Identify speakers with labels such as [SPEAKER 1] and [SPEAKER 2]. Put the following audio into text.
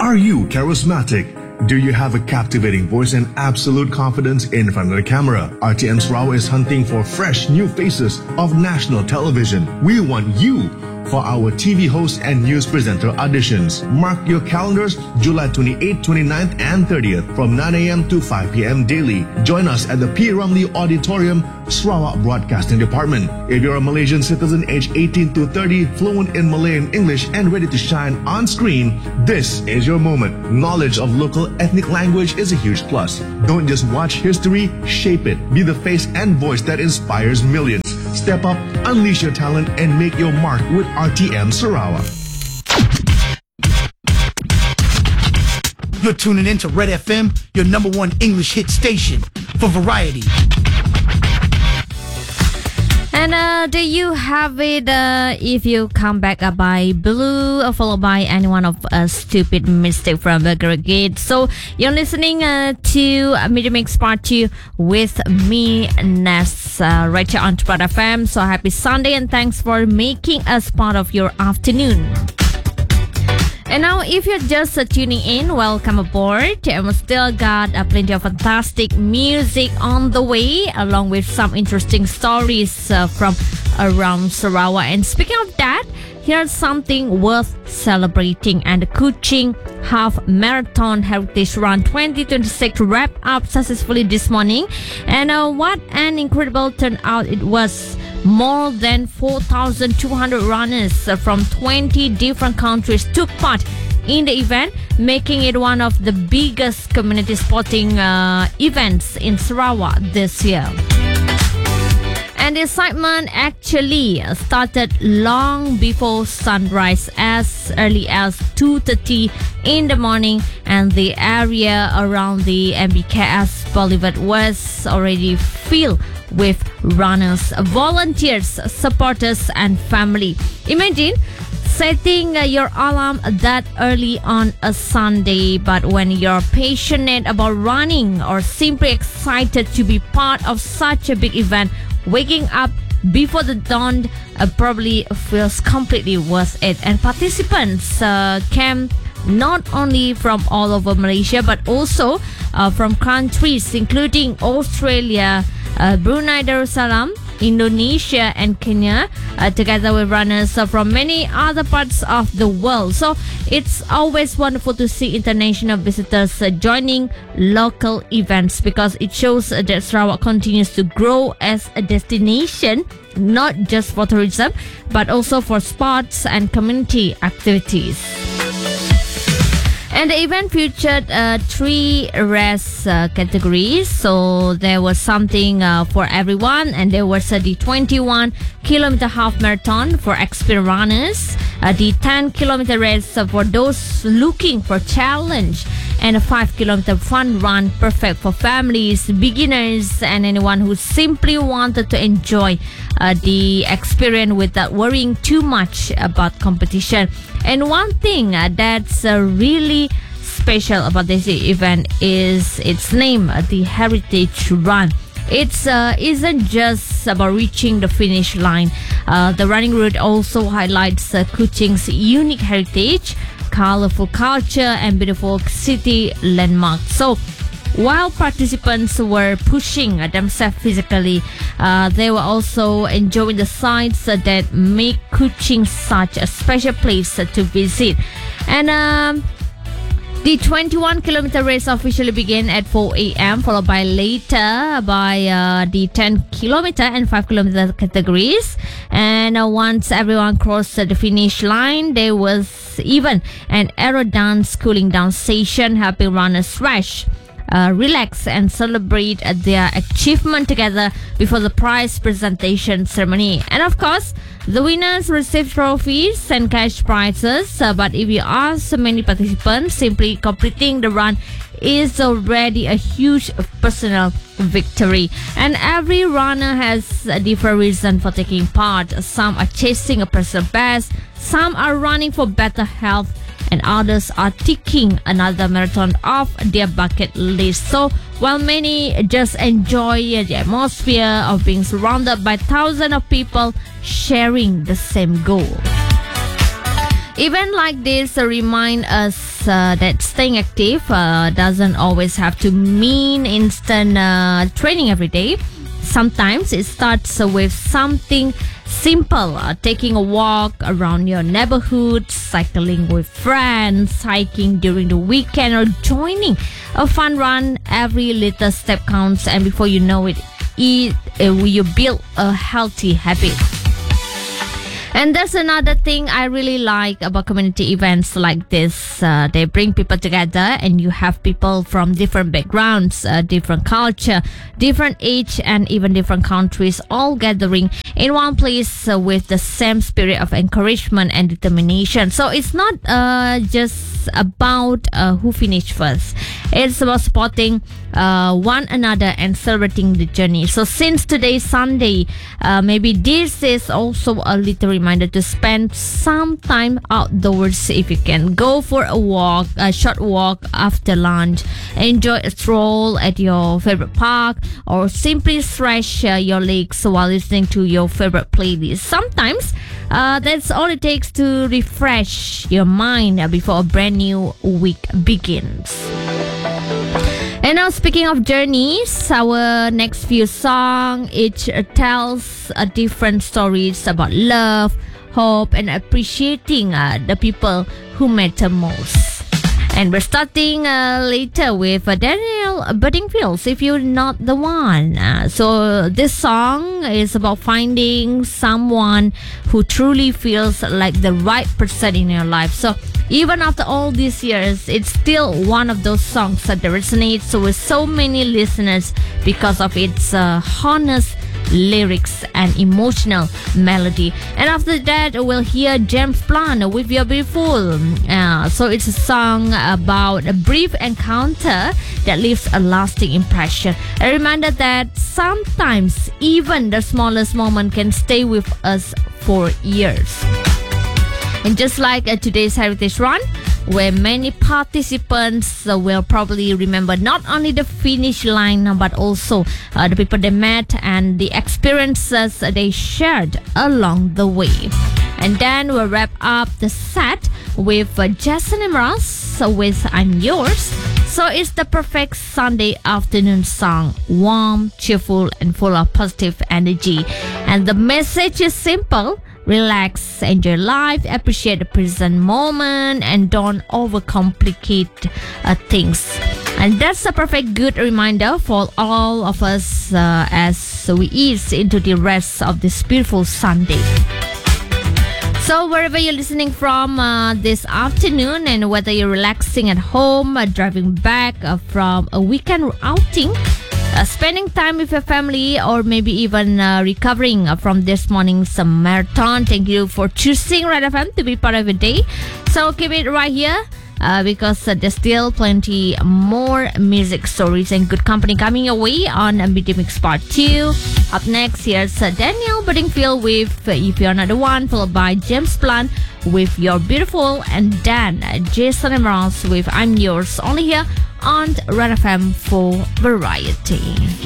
[SPEAKER 1] Are you charismatic? Do you have a captivating voice and absolute confidence in front of the camera? RTM Sarawak is hunting for fresh new faces of national television. We want you for our TV host and news presenter auditions. Mark your calendars July 28th, 29th and 30th from 9 a.m. to 5 p.m. daily. Join us at the P. Ramlee Auditorium, Sarawak Broadcasting Department. If you're a Malaysian citizen aged 18 to 30, fluent in Malay and English and ready to shine on screen, this is your moment. Knowledge of local ethnic language is a huge plus. Don't just watch history, shape it. Be the face and voice that inspires millions. Step up, unleash your talent, and make your mark with RTM Sarawak.
[SPEAKER 2] You're tuning in to Red FM, your number one English hit station for variety.
[SPEAKER 3] And there you have it. If you come back by Blue, followed by any one of a stupid mistake from Burger Gate. So you're listening to Media Mix Part 2 with me, Ness, right here on Red FM. So happy Sunday and thanks for making us part of your afternoon. And now, if you're just tuning in, welcome aboard. And we still got plenty of fantastic music on the way, along with some interesting stories from around Sarawak. And speaking of that, here's something worth celebrating. And the Kuching Half Marathon Heritage Run 2026 wrapped up successfully this morning. And what an incredible turnout it was. More than 4,200 runners from 20 different countries took part in the event, making it one of the biggest community sporting events in Sarawak this year. And the excitement actually started long before sunrise, as early as 2:30 in the morning, and the area around the MBKS Boulevard was already filled with runners, volunteers, supporters, and family. Imagine setting your alarm that early on a Sunday, but when you're passionate about running or simply excited to be part of such a big event, waking up before the dawn probably feels completely worth it. And participants came not only from all over Malaysia, but also from countries including Australia, Brunei Darussalam, Indonesia and Kenya, together with runners from many other parts of the world. So it's always wonderful to see international visitors joining local events, because it shows that Sarawak continues to grow as a destination, not just for tourism, but also for sports and community activities. And the event featured 3 race categories. So there was something for everyone. And there was the 21-kilometer half marathon for experienced runners, the 10-kilometer race for those looking for challenge, and a 5-kilometer fun run perfect for families, beginners, and anyone who simply wanted to enjoy the experience without worrying too much about competition. And one thing that's really special about this event is its name, the Heritage Run. It isn't just about reaching the finish line. The running route also highlights Kuching's unique heritage, colorful culture, and beautiful city landmarks. So while participants were pushing themselves physically, they were also enjoying the sights that make Kuching such a special place to visit. And the 21-kilometer race officially began at 4 a.m., followed by later by the 10-kilometer and 5-kilometer categories. And once everyone crossed the finish line, there was even an aero dance cooling down station, helping runners rest, relax, and celebrate their achievement together before the prize presentation ceremony. And of course, the winners receive trophies and cash prizes. But if you ask many participants, simply completing the run is already a huge personal victory. And every runner has a different reason for taking part. Some are chasing a personal best, some are running for better health, and others are ticking another marathon off their bucket list. So while many just enjoy the atmosphere of being surrounded by thousands of people sharing the same goal. Events like this remind us that staying active doesn't always have to mean instant training every day. Sometimes it starts with something simple, taking a walk around your neighborhood, cycling with friends, hiking during the weekend, or joining a fun run. Every little step counts, and before you know it, you build a healthy habit. And that's another thing I really like about community events like this. They bring people together, and you have people from different backgrounds, different culture, different age, and even different countries all gathering in one place with the same spirit of encouragement and determination. So it's not just about who finished first. It's about supporting one another and celebrating the journey. So since today's Sunday, maybe this is also a little reminder to spend some time outdoors if you can. Go for a short walk after lunch, enjoy a stroll at your favorite park, or simply stretch your legs while listening to your favorite playlist. Sometimes that's all it takes to refresh your mind before a brand new week begins. And now, speaking of journeys, our next few songs each tells different stories about love, hope, and appreciating the people who matter most. And we're starting later with Daniel Bedingfield, If You're Not the One. So this song is about finding someone who truly feels like the right person in your life. So even after all these years, it's still one of those songs that resonates with so many listeners because of its honest lyrics and emotional melody. And after that, we'll hear James Blunt with You're Beautiful. So it's a song about a brief encounter that leaves a lasting impression. A reminder that sometimes even the smallest moment can stay with us for years. And just like today's Heritage Run, where many participants will probably remember not only the finish line but also the people they met and the experiences they shared along the way. And then we'll wrap up the set with Jason Mraz with I'm Yours. So it's the perfect Sunday afternoon song, warm, cheerful, and full of positive energy. And the message is simple: relax, enjoy life, appreciate the present moment, and don't overcomplicate things. And that's a perfect good reminder for all of us as we ease into the rest of this beautiful Sunday. So wherever you're listening from this afternoon, and whether you're relaxing at home, driving back from a weekend outing, spending time with your family, or maybe even recovering from this morning's marathon, thank you for choosing Red FM to be part of your day. So keep it right here because there's still plenty more music stories and good company coming your way on Midday Mix Part 2. Up next, here's Daniel Bedingfield with If You're Not the One, followed by James Blunt with You're Beautiful, and then Jason Mraz with I'm Yours, only here on Red FM for Variety.